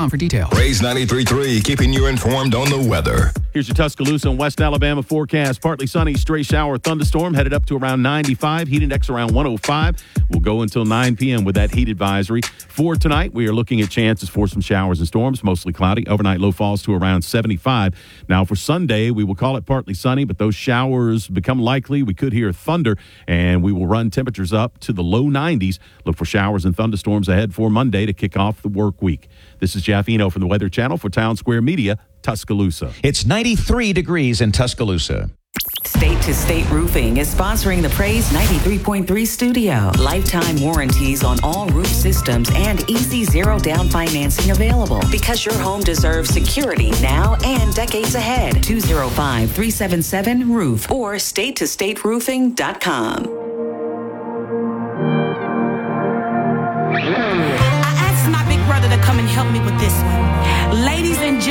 for details. Raise 93.3, keeping you informed on the weather. Here's your Tuscaloosa and West Alabama forecast. Partly sunny, stray shower, thunderstorm, headed up to around 95. Heat index around 105. We'll go until 9 p.m. with that heat advisory. For tonight, we are looking at chances for some showers and storms, mostly cloudy. Overnight low falls to around 75. Now, for Sunday, we will call it partly sunny, but those showers become likely. We could hear thunder, and we will run temperatures up to the low 90s. Look for showers and thunderstorms ahead for Monday to kick off the work week. This is Jeff Eno from the Weather Channel for Town Square Media, Tuscaloosa. It's 93 degrees in Tuscaloosa. State to State Roofing is sponsoring the Praise 93.3 studio. Lifetime warranties on all roof systems and easy zero down financing available. Because your home deserves security now and decades ahead. 205-377-ROOF or statetostateroofing.com.